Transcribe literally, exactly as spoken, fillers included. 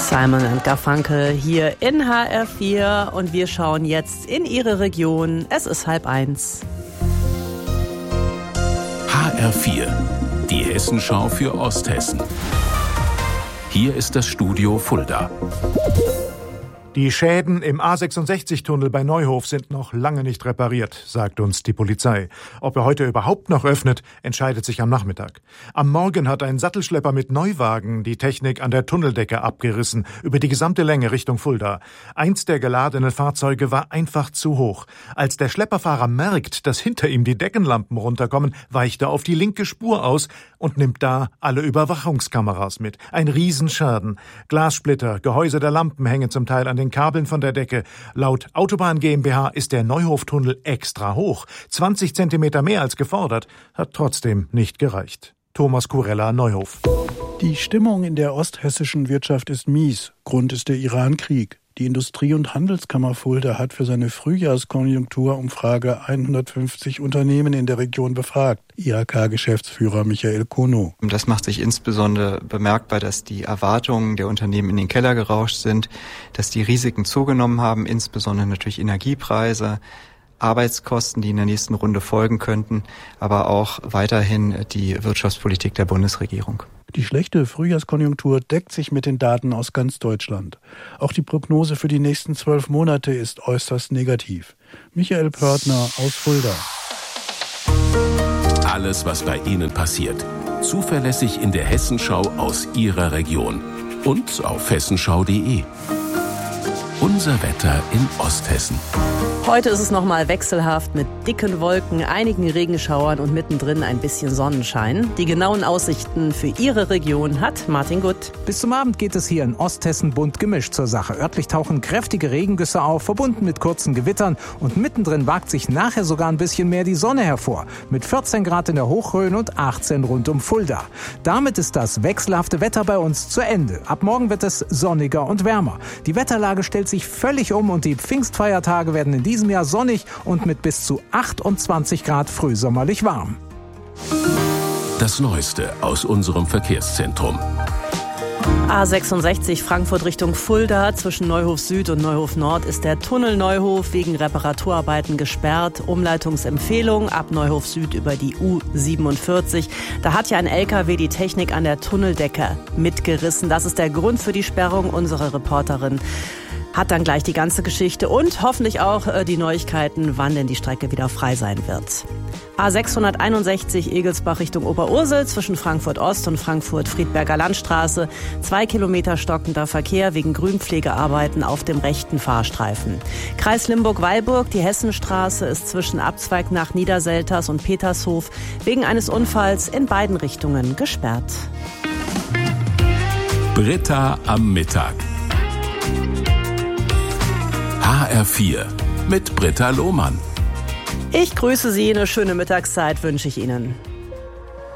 Simon und Garfunkel hier in H R vier und wir schauen jetzt in Ihre Region. Es ist halb eins. H R vier, die Hessenschau für Osthessen. Hier ist das Studio Fulda. Die Schäden im A sechsundsechzig-Tunnel bei Neuhof sind noch lange nicht repariert, sagt uns die Polizei. Ob er heute überhaupt noch öffnet, entscheidet sich am Nachmittag. Am Morgen hat ein Sattelschlepper mit Neuwagen die Technik an der Tunneldecke abgerissen, über die gesamte Länge Richtung Fulda. Eins der geladenen Fahrzeuge war einfach zu hoch. Als der Schlepperfahrer merkt, dass hinter ihm die Deckenlampen runterkommen, weicht er auf die linke Spur aus und nimmt da alle Überwachungskameras mit. Ein Riesenschaden. Glassplitter, Gehäuse der Lampen hängen zum Teil an den Kabeln von der Decke. Laut Autobahn GmbH ist der Neuhof-Tunnel extra hoch. zwanzig Zentimeter mehr als gefordert, hat trotzdem nicht gereicht. Thomas Kurella, Neuhof. Die Stimmung in der osthessischen Wirtschaft ist mies. Grund ist der Iran-Krieg. Die Industrie- und Handelskammer Fulda hat für seine Frühjahrskonjunkturumfrage hundertfünfzig Unternehmen in der Region befragt. I H K-Geschäftsführer Michael Kono. Das macht sich insbesondere bemerkbar, dass die Erwartungen der Unternehmen in den Keller gerauscht sind, dass die Risiken zugenommen haben, insbesondere natürlich Energiepreise, Arbeitskosten, die in der nächsten Runde folgen könnten, aber auch weiterhin die Wirtschaftspolitik der Bundesregierung. Die schlechte Frühjahrskonjunktur deckt sich mit den Daten aus ganz Deutschland. Auch die Prognose für die nächsten zwölf Monate ist äußerst negativ. Michael Pörtner aus Fulda. Alles, was bei Ihnen passiert. Zuverlässig in der Hessenschau aus Ihrer Region. Und auf hessenschau punkt de. Unser Wetter in Osthessen. Heute ist es nochmal wechselhaft mit dicken Wolken, einigen Regenschauern und mittendrin ein bisschen Sonnenschein. Die genauen Aussichten für Ihre Region hat Martin Gutt. Bis zum Abend geht es hier in Osthessen bunt gemischt zur Sache. Örtlich tauchen kräftige Regengüsse auf, verbunden mit kurzen Gewittern. Und mittendrin wagt sich nachher sogar ein bisschen mehr die Sonne hervor. Mit vierzehn Grad in der Hochrhön und achtzehn rund um Fulda. Damit ist das wechselhafte Wetter bei uns zu Ende. Ab morgen wird es sonniger und wärmer. Die Wetterlage stellt sich völlig um und die Pfingstfeiertage werden in diesem Jahr sonnig und mit bis zu achtundzwanzig Grad frühsommerlich warm. Das Neueste aus unserem Verkehrszentrum. A sechsundsechzig Frankfurt Richtung Fulda. Zwischen Neuhof Süd und Neuhof Nord ist der Tunnel Neuhof wegen Reparaturarbeiten gesperrt. Umleitungsempfehlung ab Neuhof Süd über die U siebenundvierzig. Da hat ja ein L K W die Technik an der Tunneldecke mitgerissen. Das ist der Grund für die Sperrung. Unsere Reporterin hat dann gleich die ganze Geschichte und hoffentlich auch äh, die Neuigkeiten, wann denn die Strecke wieder frei sein wird. A sechshunderteinundsechzig Egelsbach Richtung Oberursel zwischen Frankfurt Ost und Frankfurt-Friedberger Landstraße. Zwei Kilometer stockender Verkehr wegen Grünpflegearbeiten auf dem rechten Fahrstreifen. Kreis Limburg-Weilburg, die Hessenstraße ist zwischen Abzweig nach Niederselters und Petershof wegen eines Unfalls in beiden Richtungen gesperrt. Britta am Mittag. H R vier mit Britta Lohmann. Ich grüße Sie, eine schöne Mittagszeit wünsche ich Ihnen.